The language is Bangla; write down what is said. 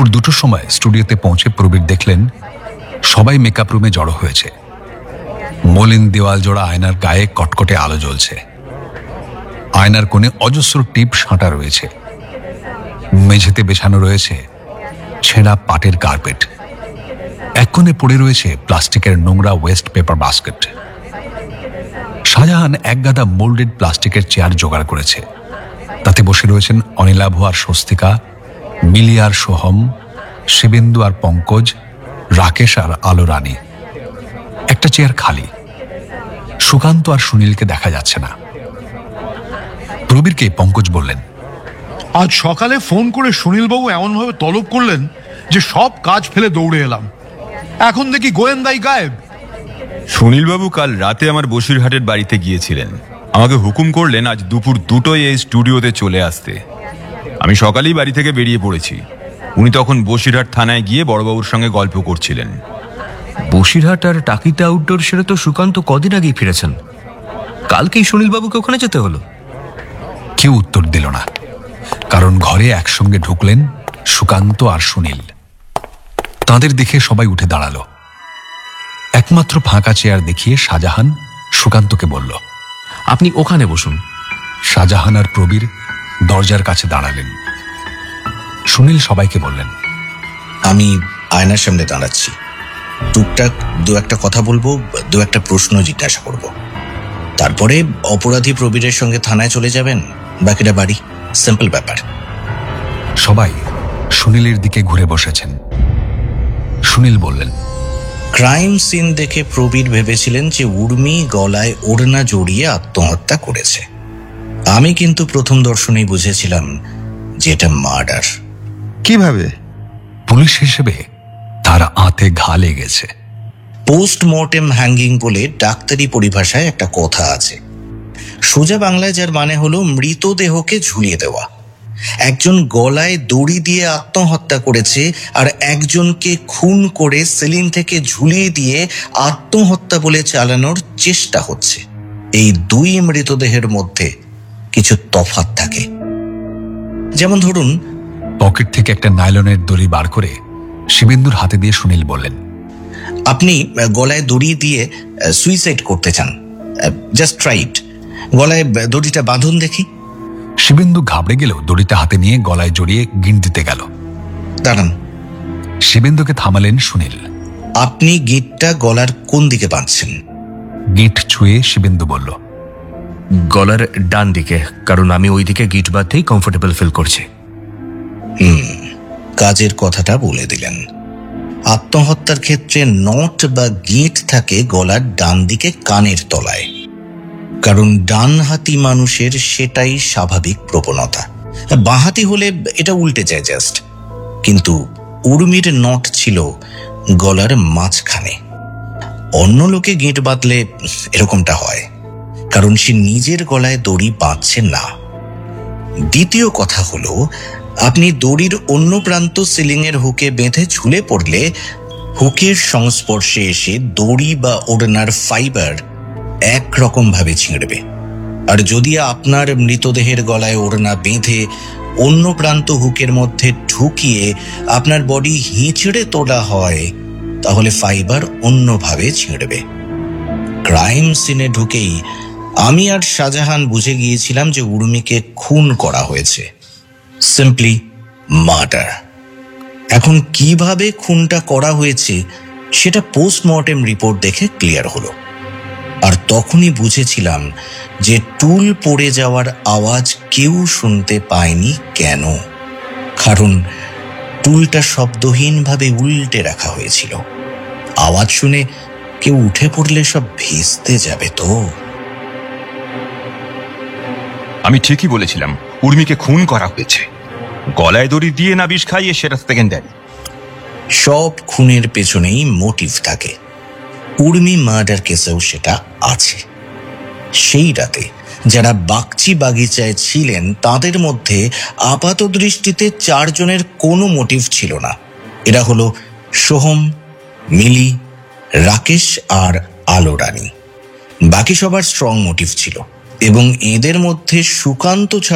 দুপুর 2টোর সময় স্টুডিওতে পৌঁছে প্রবীর দেখলেন সবাই মেকআপ রুমে জড়ো হয়েছে। মলিন দেওয়াল জোড়া আয়নার গায়ে কটকটে আলো জ্বলছে। আয়নার কোণে অজস্র টিপ সাঁটা রয়েছে। মেঝেতে বেছানো রয়েছে ছেঁড়া পাটের কার্পেট। এক কোণে পড়ে রয়েছে প্লাস্টিকের নোংরা ওয়েস্ট পেপার বাস্কেট। শাহজাহান এক গাদা মোল্ডেড প্লাস্টিকের চেয়ার জোগাড় করেছে। তাতে বসে রয়েছেন অনিলাভ আর স্বস্তিকা, মিলি আর সোহম, শিবেন্দু আর পঙ্কজ, রাকেশ আর আলো রানী। একটা চেয়ার খালি। সুকান্ত আর সুনীলকে দেখা যাচ্ছে না। প্রবীরকে পঙ্কজ বললেন, আজ সকালে ফোন করে সুনীলবাবু এমনভাবে তলব করলেন যে সব কাজ ফেলে দৌড়ে এলাম। এখন দেখি গোয়েন্দাই গায়েব। সুনীলবাবু কাল রাতে আমার বসিরহাটের বাড়িতে গিয়েছিলেন। আমাকে হুকুম করলেন আজ দুপুর 2টোয় এই স্টুডিওতে চলে আসতে। আমি সকালেই বাড়ি থেকে বেরিয়ে পড়েছি। উনি তখন বসিরহাট থানায় গিয়ে বড়বাবুর সঙ্গে গল্প করছিলেন। বসিরহাট আর টাকিতে আউটডোর সেরে তো সুকান্ত কদিন আগেই ফিরেছেন। কালকেই সুনীলবাবুকে ওখানে যেতে হলো। কেউ উত্তর দিল না, কারণ ঘরে একসঙ্গে ঢুকলেন সুকান্ত আর সুনীল। তাদের দেখে সবাই উঠে দাঁড়ালো। একমাত্র ফাঁকা চেয়ার দেখিয়ে শাহজাহান সুকান্তকে বলল, আপনি ওখানে বসুন। শাহজাহান আর প্রবীর দরজার কাছে দাঁড়ালেন। সুনীল সবাইকে বললেন, আমি আয়নার সামনে দাঁড়াচ্ছি। টুকটাক দু একটা কথা বলবো, দু একটা প্রশ্ন জিজ্ঞাসা করব। তারপরে অপরাধী প্রবীরের সঙ্গে থানায় চলে যাবেন, বাকিটা বাড়ি। সিম্পল ব্যাপার। সবাই সুনীলের দিকে ঘুরে বসেছেন। সুনীল বললেন, ক্রাইম সিন দেখে প্রবীর ভেবেছিলেন যে উর্মি গলায় ওড়না জড়িয়ে আত্মহত্যা করেছে। আমি কিন্তু প্রথম দর্শনেই বুঝেছিলাম যে এটা মার্ডার। কিভাবে? পুলিশ হিসেবে তার আঁতে ঘা লেগেছে। পোস্টমর্টেম হ্যাঙ্গিং বলে ডাক্তারি পরিভাষায় একটা কথা আছে। সোজা বাংলায় যার মানে হলো মৃতদেহকে ঝুলিয়ে দেওয়া। একজন গলায় দড়ি দিয়ে আত্মহত্যা করেছে, আর একজনকে খুন করে সিলিং থেকে ঝুলিয়ে দিয়ে আত্মহত্যা বলে চালানোর চেষ্টা হচ্ছে। এই দুই মৃতদেহের মধ্যে কিছু তফাৎ থাকে। যেমন ধরুন, পকেট থেকে একটা নাইলনের দড়ি বার করে শিবেন্দুর হাতে দিয়ে সুনীল বললেন, আপনি গলায় দড়ি দিয়ে সুইসাইড করতে চান, জাস্ট ট্রাই ইট। গলায় দড়িটা বাঁধুন দেখি। শিবেন্দু ঘাবড়ে গেলেও দড়িটা হাতে নিয়ে গলায় জড়িয়ে গিঁট দিতে গেল। দাঁড়ান। শিবেন্দুকে থামালেন সুনীল। আপনি গিঁটটা গলার কোন দিকে বাঁধছেন? গিঁট ছুঁয়ে শিবেন্দু বলল, গলার ডান দিকে, কারণ আমি ওই দিকে গিট বাঁধতেই কমফোর্টেবল ফিল করছি। কাজের কথাটা বলে দিলেন। আত্মহত্যার ক্ষেত্রে নট বা গিঁট থাকে গলার ডান দিকে কানের তলায়, কারণ ডানহাতি মানুষের সেটাই স্বাভাবিক প্রবণতা। বাঁহাতি হলে এটা উল্টে যায় জাস্ট। কিন্তু উর্মির নট ছিল গলার মাঝখানে। অন্য লোকে গিঁট বাঁধলে এরকমটা হয়, কারণ সে নিজের গলায় দড়ি বাঁধছে না। দ্বিতীয় কথা হলো, আপনি দড়ির অন্য প্রান্ত সিলিংয়ের হুকে বেঁধে ঝুলে পড়লে হুকের সংস্পর্শে এসে দড়ি বা ওড়নার ফাইবার একরকম ভাবে ছিঁড়বে। আর যদি আপনার মৃতদেহের গলায় ওড়না বেঁধে অন্য প্রান্ত হুকের মধ্যে ঢুকিয়ে আপনার বডি হিঁচড়ে তোলা হয়, তাহলে ফাইবার অন্যভাবে ছিঁড়বে। ক্রাইম সিনে ঢুকেই আমি আর শাহজাহান বুঝে গিয়েছিলাম যে উর্মিকে খুন করা হয়েছে। Simply murder. এখন কিভাবে খুনটা করা হয়েছে সেটা পোস্টমর্টেম রিপোর্ট দেখে ক্লিয়ার হলো। আর তখনই বুঝেছিলাম যে টুল পড়ে যাওয়ার আওয়াজ কেউ শুনতে পায়নি। কেন? কারণ টুলটা শব্দহীনভাবে উল্টে রাখা হয়েছিল। আওয়াজ শুনে কেউ উঠে পড়লে সব ভেস্তে যাবে তো। আমি ঠিকই বলেছিলাম, উর্মিকে খুন করা হয়েছে। গলায় দড়ি দিয়ে না বিষ খাইয়ে, সেটা সেকেন্ডারি। সব খুনের পেছনেই মোটিভ থাকে। উর্মি মার্ডার কেসেও সেটা আছে। সেই রাতে যারা বাগচি বাগিচায় ছিলেন তাদের মধ্যে আপাত দৃষ্টিতে 4 জনের কোনো মোটিভ ছিল না। এরা হলো সোহম, মিলি, রাকেশ আর আলো রানী। বাকি সবার স্ট্রং মোটিভ ছিল, এবং এদের মধ্যে সুকান্ত